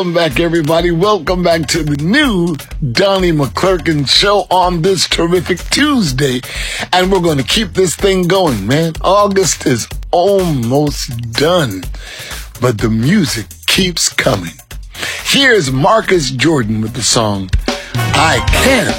Welcome back, everybody. Welcome back to the new Donnie McClurkin show on this terrific Tuesday. And we're going to keep this thing going, man. August is almost done, but the music keeps coming. Here's Marcus Jordan with the song, I Can